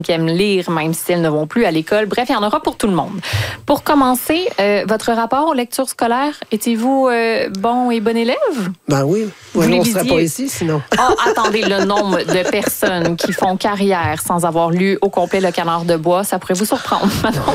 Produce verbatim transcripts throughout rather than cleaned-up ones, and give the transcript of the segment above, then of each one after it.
qui aiment lire, même si elles ne vont plus à l'école. Bref, il y en aura pour tout le monde. Pour commencer, euh, votre rapport aux lectures scolaires, étiez-vous euh, bon et bon élève? Ben oui. Vous Ouais, les on ne serait lisiez? pas ici, sinon. Ah, attendez, le nombre de personnes qui font carrière sans avoir lu au complet Le Canard de bois, ça pourrait vous surprendre.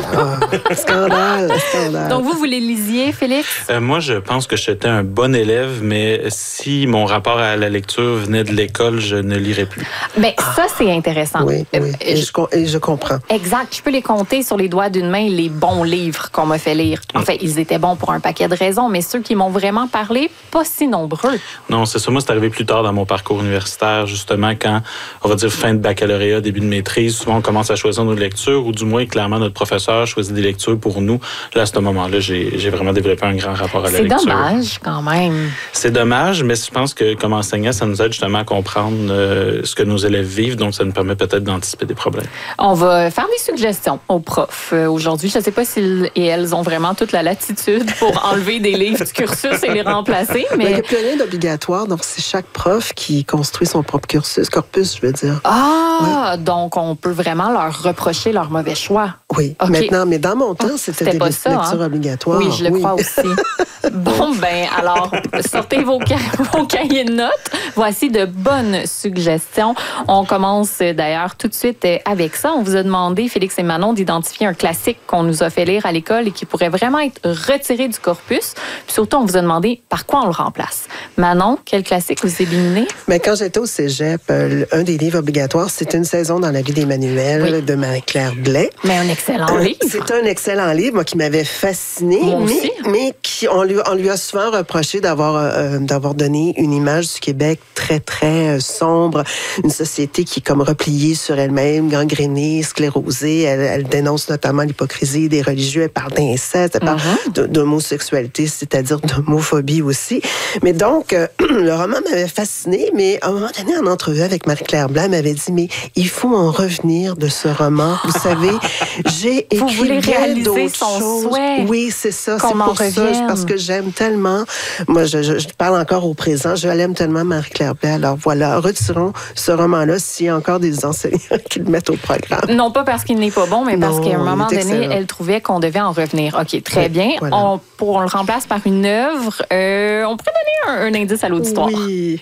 Ah, scandale, scandale. Donc, vous, vous les lisiez, Félix? Euh, moi, je pense que j'étais un bon élève, mais si mon rapport à la lecture venait de l'école, je ne lirais plus. Bien, ça, c'est intéressant. Oui, oui. Euh, Et je, com- et je comprends. Exact. Je peux les compter sur les doigts d'une main, les bons livres qu'on m'a fait lire. En fait, ils étaient bons pour un paquet de raisons, mais ceux qui m'ont vraiment parlé, pas si nombreux. Non, c'est ça. Moi, c'est arrivé plus tard dans mon parcours universitaire, justement, quand, on va dire, fin de baccalauréat, début de maîtrise, souvent, on commence à choisir nos lectures, ou du moins, clairement, notre professeur choisit des lectures pour nous. Là, à ce moment-là, j'ai, j'ai vraiment développé un grand rapport à la C'est lecture. C'est dommage, quand même. C'est dommage, mais je pense que, comme enseignant, ça nous aide justement à comprendre euh, ce que nos élèves vivent, donc ça nous permet peut-être d'anticiper des problèmes. On va faire des suggestions aux profs euh, aujourd'hui. Je ne sais pas s'ils et elles ont vraiment toute la latitude pour enlever des livres du cursus et les remplacer, mais... Il n'y a plus rien d'obligatoire, donc c'est chaque prof qui construit son propre cursus, corpus, je veux dire. Ah, ouais. Donc on peut vraiment leur reprocher leur mauvais choix. Oui, okay. Maintenant, mais dans mon temps, oh, c'était, c'était des pas ça, lectures hein? obligatoires. Oui, je le oui. crois aussi. Bon, ben alors, sortez vos, ca- vos cahiers de notes. Voici de bonnes suggestions. On commence d'ailleurs tout de suite avec ça. On vous a demandé, Félix et Manon, d'identifier un classique qu'on nous a fait lire à l'école et qui pourrait vraiment être retiré du corpus. Puis surtout, on vous a demandé par quoi on le remplace. Manon, quel classique vous éliminez? Mais quand j'étais au cégep, euh, un des livres obligatoires, c'était Une saison dans la vie d'Emmanuel oui. de Marie-Claire Blais. Mais un excellent euh, livre. C'est un excellent livre, moi, qui m'avait fasciné, moi mais, aussi. mais qui, on, lui, on lui a souvent reproché d'avoir, euh, d'avoir donné une image du Québec très, très euh, sombre, une société qui est comme repliée sur elle-même, gangrénée, sclérosée. Elle, elle dénonce notamment l'hypocrisie des religieux, elle parle d'inceste, elle parle mm-hmm. d'homosexualité, c'est-à-dire d'homophobie aussi. Mais donc, euh, le roman m'avait fasciné, mais à un moment donné, en entrevue avec Marie-Claire Blais, elle m'avait dit, mais il faut en revenir de ce roman. Vous savez, j'ai écrit Vous voulez réaliser son choses. souhait. Oui, c'est ça. Qu'on c'est pour revienne. ça, parce que j'aime tellement. Moi, je, je, je parle encore au présent. Je l'aime tellement, Marie-Claire Blais. Alors voilà, retirons ce roman-là s'il y a encore des enseignants qui le mettent au programme. Non pas parce qu'il n'est pas bon, mais parce non, qu'à un moment donné, excellent. Elle trouvait qu'on devait en revenir. OK, très oui, bien. Voilà. On, pour, on le remplace par une œuvre. Euh, on pourrait donner un, un indice à l'auditoire. Oui.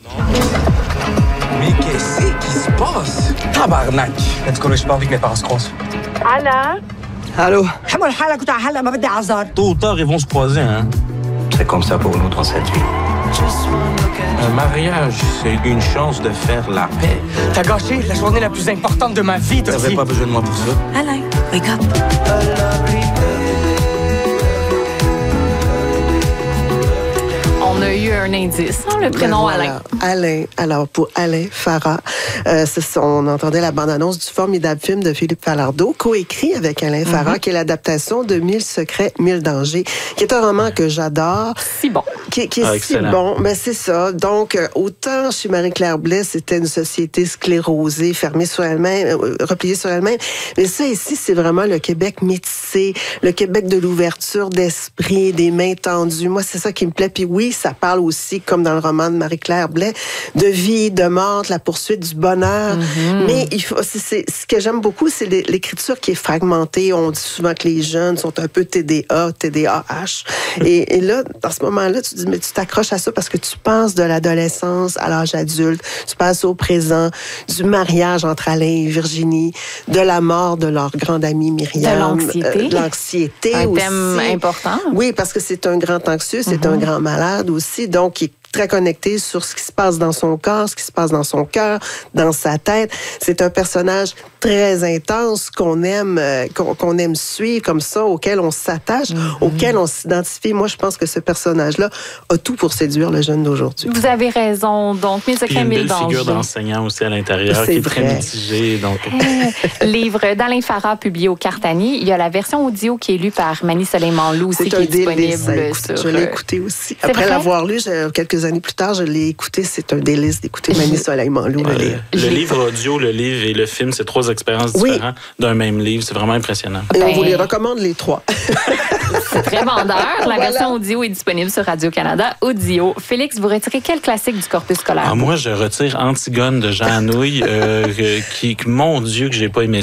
Mais qu'est-ce qui se passe? Tabarnak! Let's go, je pas envie que mes parents se croisent. Anna? Allô? Tôt ou tard, ils vont se croiser, hein? C'est comme ça pour nous dans cette vie. Un mariage, c'est une chance de faire la paix. T'as gâché la journée la plus importante de ma vie, Dottie. T'avais pas besoin de moi pour ça. Alain, wake up. On a eu un indice, hein, le prénom ben voilà. Alain. Alain. Alors, pour Alain Farah, euh, c'est, on entendait la bande-annonce du formidable film de Philippe Falardeau, coécrit avec Alain mm-hmm. Farah, qui est l'adaptation de Mille secrets, mille dangers, qui est un roman que j'adore. Si bon. Qui, qui est ah, si bon. Ben, c'est ça. Donc, euh, autant chez Marie-Claire Blais, c'était une société sclérosée, fermée sur elle-même, euh, repliée sur elle-même. Mais ça, ici, c'est vraiment le Québec métissé, le Québec de l'ouverture d'esprit, des mains tendues. Moi, c'est ça qui me plaît. Puis oui, ça parle aussi, comme dans le roman de Marie-Claire Blais, de vie, de mort, de la poursuite du bonheur. Mm-hmm. Mais il faut, c'est, c'est, ce que j'aime beaucoup, c'est l'écriture qui est fragmentée. On dit souvent que les jeunes sont un peu T D A, T D A H. et, et là, dans ce moment-là, tu dis, mais tu t'accroches à ça parce que tu penses de l'adolescence à l'âge adulte, tu passes au présent, du mariage entre Alain et Virginie, de la mort de leur grande amie Myriam. De l'anxiété. Euh, de l'anxiété un aussi. thème important. Oui, parce que c'est un grand anxieux, c'est mm-hmm. un grand malade aussi, donc il est très connecté sur ce qui se passe dans son corps, ce qui se passe dans son cœur, dans sa tête. C'est un personnage très intense qu'on aime, euh, qu'on, qu'on aime suivre comme ça, auquel on s'attache, mm-hmm. auquel on s'identifie. Moi, je pense que ce personnage-là a tout pour séduire le jeune d'aujourd'hui. Vous avez raison. Donc, Mille secrets, mille dangers. Il y a une belle figure d'enseignant aussi à l'intérieur c'est qui est vrai. très mitigée. Donc... Livre d'Alain Farah publié au Cartani. Il y a la version audio qui est lue par Mani Soleil-Manlou aussi, c'est qui un est disponible délice. sur... Je l'ai écouté aussi. C'est Après vrai? l'avoir lu, j'ai, quelques années plus tard, je l'ai écouté. C'est un délice d'écouter Mani Soleil-Manlou ouais, le lire. Le livre audio, le livre et le film, c'est trois expériences oui. différentes d'un même livre. C'est vraiment impressionnant. Et ben... on vous les recommande les trois. C'est très vendeur. La voilà. version audio est disponible sur Radio-Canada Audio. Félix, vous retirez quel classique du corpus scolaire? Ah, moi, je retire Antigone de Jean Anouilh, euh, qui, mon Dieu, que j'ai pas aimé